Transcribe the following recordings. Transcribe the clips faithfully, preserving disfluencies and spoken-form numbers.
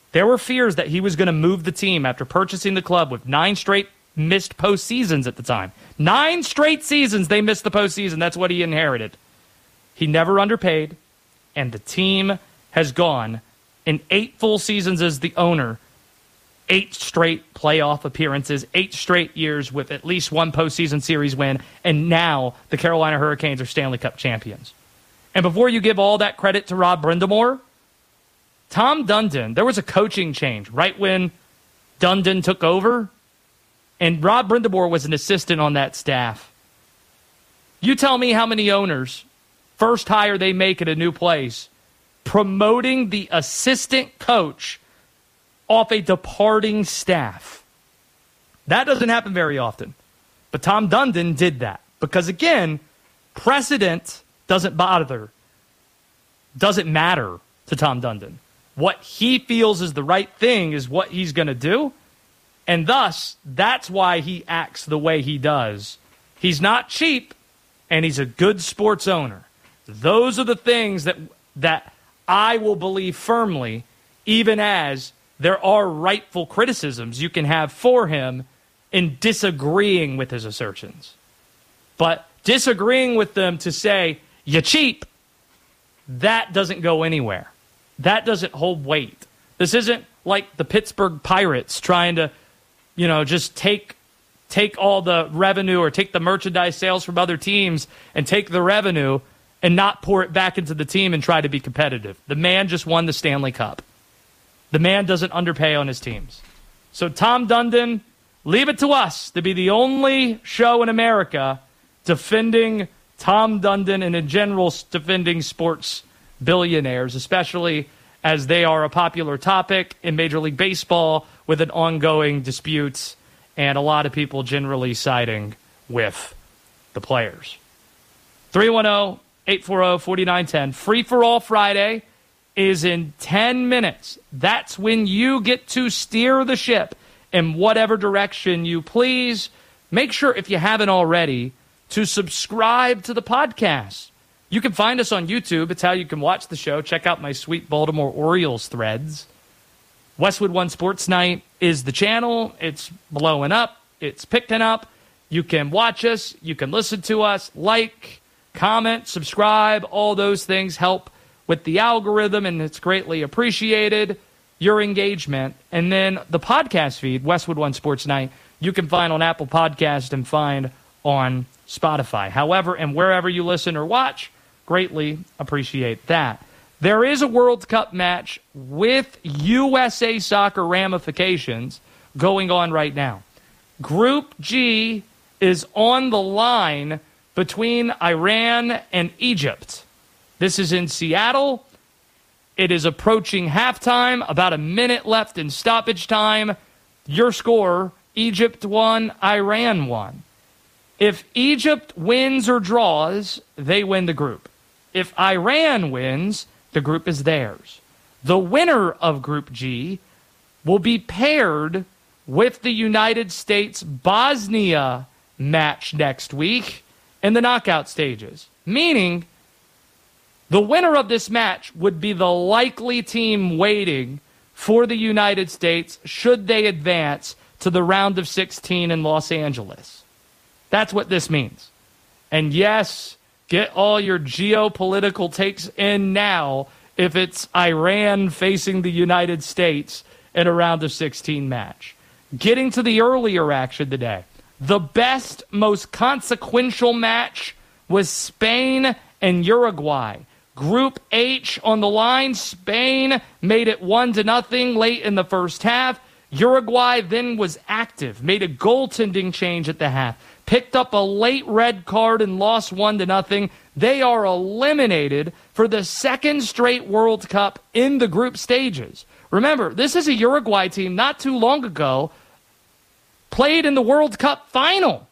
There were fears that he was going to move the team after purchasing the club with nine straight missed postseasons at the time. Nine straight seasons they missed the postseason. That's what he inherited. He never underpaid, and the team has gone in eight full seasons as the owner, eight straight playoff appearances, eight straight years with at least one postseason series win, and now the Carolina Hurricanes are Stanley Cup champions. And before you give all that credit to Rod Brind'Amour, Tom Dundon, there was a coaching change right when Dundon took over, and Rod Brind'Amour was an assistant on that staff. You tell me how many owners, first hire they make at a new place, promoting the assistant coach off a departing staff. That doesn't happen very often. But Tom Dundon did that. Because again, precedent doesn't bother, doesn't matter to Tom Dundon. What he feels is the right thing is what he's going to do. And thus, that's why he acts the way he does. He's not cheap, and he's a good sports owner. Those are the things that that I will believe firmly, even as there are rightful criticisms you can have for him in disagreeing with his assertions. But disagreeing with them to say, you're cheap, that doesn't go anywhere. That doesn't hold weight. This isn't like the Pittsburgh Pirates trying to, you know, just take take all the revenue or take the merchandise sales from other teams and take the revenue and not pour it back into the team and try to be competitive. The man just won the Stanley Cup. The man doesn't underpay on his teams. So Tom Dundon, leave it to us to be the only show in America defending Tom Dundon and in general defending sports billionaires, especially as they are a popular topic in Major League Baseball with an ongoing dispute and a lot of people generally siding with the players. three one zero, eight four zero, four nine one zero. Free for All Friday is in ten minutes. That's when you get to steer the ship in whatever direction you please. Make sure, if you haven't already, to subscribe to the podcast. You can find us on YouTube. It's how you can watch the show. Check out my sweet Baltimore Orioles threads. Westwood One Sports Night is the channel. It's blowing up. It's picking up. You can watch us. You can listen to us. Like, comment, subscribe. All those things help with the algorithm, and it's greatly appreciated, your engagement. And then the podcast feed, Westwood One Sports Night, you can find on Apple Podcast and find on Spotify. However, and wherever you listen or watch, greatly appreciate that. There is a World Cup match with U S A Soccer ramifications going on right now. Group G is on the line between Iran and Egypt. This is in Seattle. It is approaching halftime, about a minute left in stoppage time. Your score, Egypt won, Iran won. If Egypt wins or draws, they win the group. If Iran wins, the group is theirs. The winner of Group G will be paired with the United States-Bosnia match next week in the knockout stages. Meaning, the winner of this match would be the likely team waiting for the United States should they advance to the round of sixteen in Los Angeles. That's what this means. And yes, get all your geopolitical takes in now if it's Iran facing the United States in a round of sixteen match. Getting to the earlier action today, the best, most consequential match was Spain and Uruguay. Group H on the line. Spain made it one to nothing late in the first half. Uruguay then was active, made a goaltending change at the half, picked up a late red card and lost one to nothing. They are eliminated for the second straight World Cup in the group stages. Remember, this is a Uruguay team not too long ago played in the World Cup final.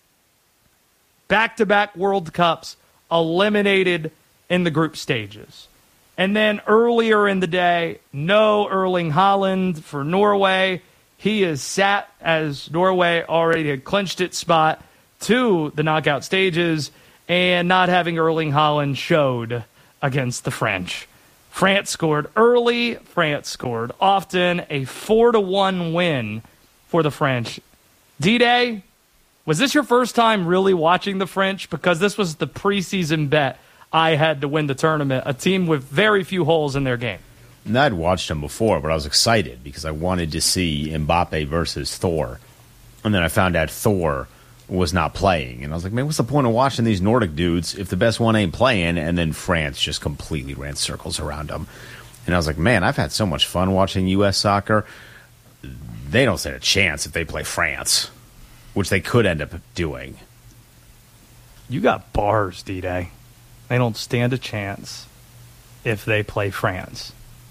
Back-to-back World Cups eliminated in the group stages. And then earlier in the day, no Erling Haaland for Norway. He is sat as Norway already had clinched its spot to the knockout stages, and not having Erling Haaland showed against the French France scored early. France scored often. A four to one win for the French. D-Day, was this your first time really watching the French? Because this was the preseason bet I had to win the tournament, a team with very few holes in their game. And I'd watched them before, but I was excited because I wanted to see Mbappe versus Thor. And then I found out Thor was not playing. And I was like, man, what's the point of watching these Nordic dudes if the best one ain't playing? And then France just completely ran circles around them. And I was like, man, I've had so much fun watching U S soccer. They don't stand a chance if they play France, which they could end up doing. You got bars, D-Day. They don't stand a chance if they play France.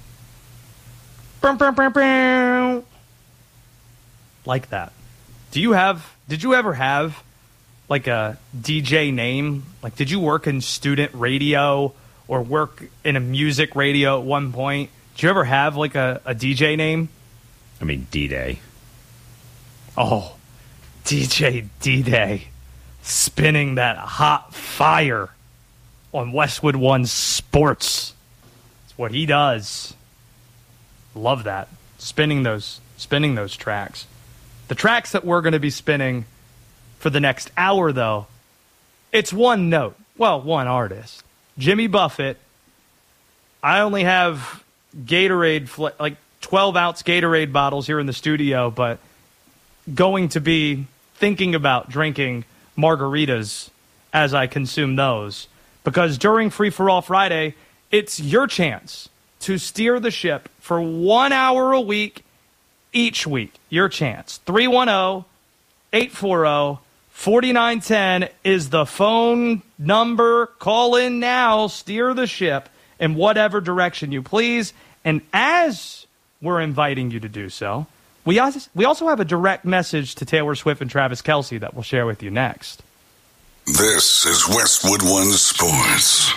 Like that. Do you have, did you ever have like a D J name? Like, did you work in student radio or work in a music radio at one point? Did you ever have like a, a D J name? I mean, D-Day. Oh, D J D-Day. Spinning that hot fire on Westwood One Sports. It's what he does. Love that. Spinning those spinning those tracks. The tracks that we're going to be spinning for the next hour, though, it's one note. Well, one artist. Jimmy Buffett. I only have Gatorade, like twelve-ounce Gatorade bottles here in the studio, but going to be thinking about drinking margaritas as I consume those. Because during Free For All Friday, it's your chance to steer the ship for one hour a week, each week. Your chance. three one zero, eight four zero, four nine one zero is the phone number. Call in now. Steer the ship in whatever direction you please. And as we're inviting you to do so, we also, we also have a direct message to Taylor Swift and Travis Kelce that we'll share with you next. This is Westwood One Sports.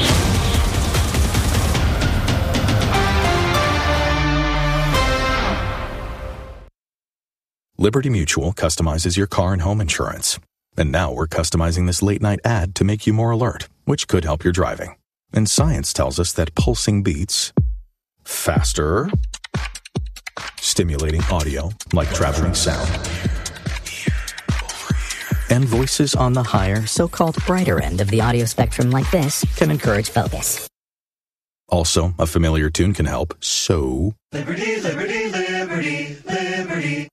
Liberty Mutual customizes your car and home insurance. And now we're customizing this late-night ad to make you more alert, which could help your driving. And science tells us that pulsing beats faster, stimulating audio like traveling sound, and voices on the higher, so-called brighter end of the audio spectrum like this can encourage focus. Also, a familiar tune can help, so... Liberty, liberty, liberty, liberty.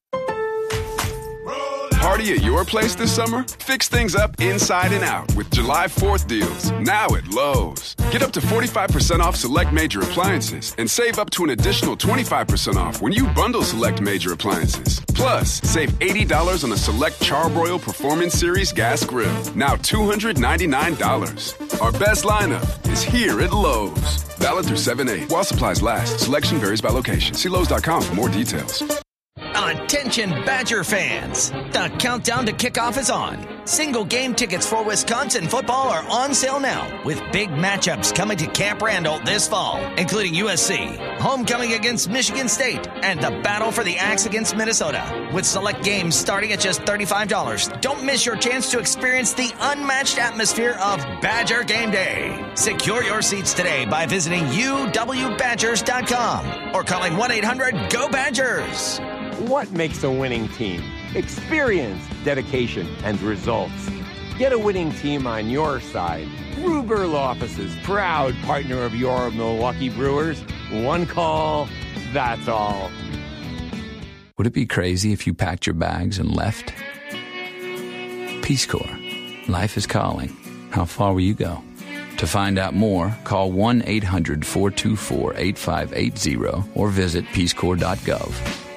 Party at your place this summer? Fix things up inside and out with July fourth deals, now at Lowe's. Get up to forty-five percent off select major appliances and save up to an additional twenty-five percent off when you bundle select major appliances. Plus, save eighty dollars on a select Charbroil Performance Series gas grill, now two hundred ninety-nine dollars. Our best lineup is here at Lowe's. Valid through seven eight. While supplies last, selection varies by location. See Lowe's dot com for more details. Attention Badger fans! The countdown to kickoff is on. Single game tickets for Wisconsin football are on sale now, with big matchups coming to Camp Randall this fall, including U S C, homecoming against Michigan State, and the battle for the Axe against Minnesota. With select games starting at just thirty-five dollars, don't miss your chance to experience the unmatched atmosphere of Badger Game Day. Secure your seats today by visiting U W Badgers dot com or calling one eight hundred G O Badgers. What makes a winning team? Experience, dedication, and results. Get a winning team on your side. Ruber Law Offices, proud partner of your Milwaukee Brewers. One call, that's all. Would it be crazy if you packed your bags and left? Peace Corps. Life is calling. How far will you go? To find out more, call one eight hundred four two four eight five eight zero or visit peace corps dot gov.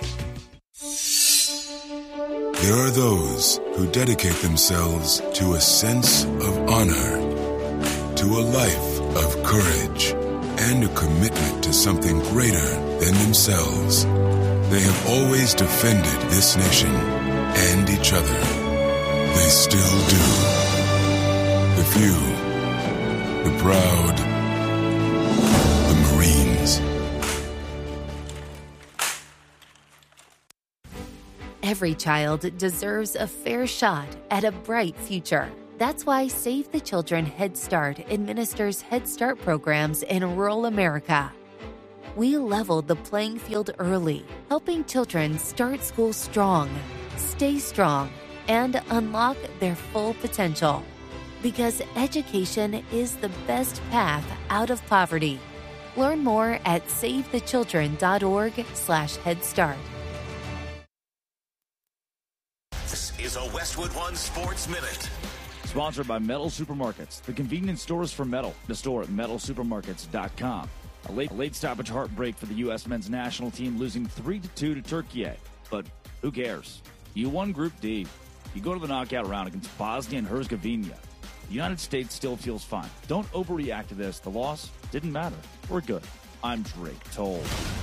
There are those who dedicate themselves to a sense of honor, to a life of courage, and a commitment to something greater than themselves. They have always defended this nation and each other. They still do. The few, the proud, the Marines. Every child deserves a fair shot at a bright future. That's why Save the Children Head Start administers Head Start programs in rural America. We leveled the playing field early, helping children start school strong, stay strong, and unlock their full potential. Because education is the best path out of poverty. Learn more at savethechildren.org slash Head Start. This is a Westwood One Sports Minute. Sponsored by Metal Supermarkets, the convenience stores for metal. The store at metal supermarkets dot com. A late, late stoppage heartbreak for the U S men's national team, losing three to two to Turkey. But who cares? You won Group D. You go to the knockout round against Bosnia and Herzegovina. The United States still feels fine. Don't overreact to this. The loss didn't matter. We're good. I'm Drake Toll.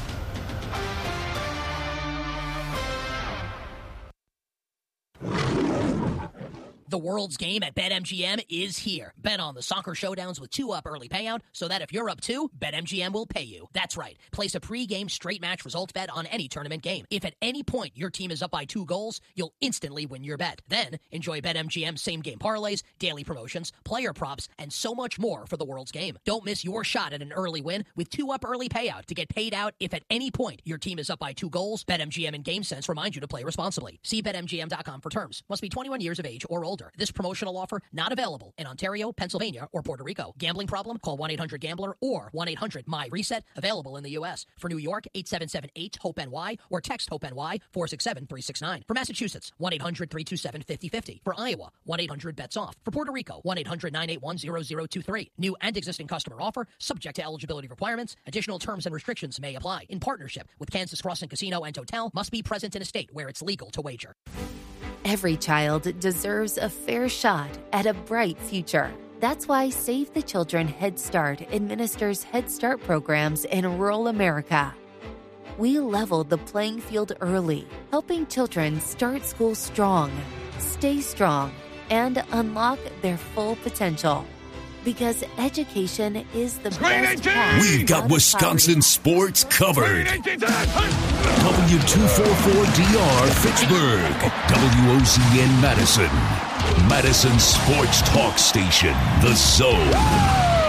The world's game at BetMGM is here. Bet on the soccer showdowns with two-up early payout so that if you're up two, BetMGM will pay you. That's right. Place a pre-game straight match results bet on any tournament game. If at any point your team is up by two goals, you'll instantly win your bet. Then enjoy BetMGM's same-game parlays, daily promotions, player props, and so much more for the world's game. Don't miss your shot at an early win with two-up early payout to get paid out if at any point your team is up by two goals. BetMGM and GameSense remind you to play responsibly. See Bet M G M dot com for terms. Must be twenty-one years of age or older. This promotional offer not available in Ontario, Pennsylvania, or Puerto Rico. Gambling problem? Call one eight hundred gambler or one eight hundred M Y reset. Available in the U S. For New York, eight seven seven eight hope N Y or text HOPE-NY four six seven three six nine. For Massachusetts, one eight hundred three two seven five zero five zero. For Iowa, one eight hundred bets off. For Puerto Rico, one eight hundred nine eight one zero zero two three. New and existing customer offer, subject to eligibility requirements. Additional terms and restrictions may apply. In partnership with Kansas Crossing Casino and Hotel, must be present in a state where it's legal to wager. Every child deserves a fair shot at a bright future. That's why Save the Children Head Start administers Head Start programs in rural America. We leveled the playing field early, helping children start school strong, stay strong, and unlock their full potential. Because education is the best path. We've got Wisconsin sports covered. W two forty-four D R Fitchburg. W O Z N Madison. Madison Sports Talk Station. The Zone.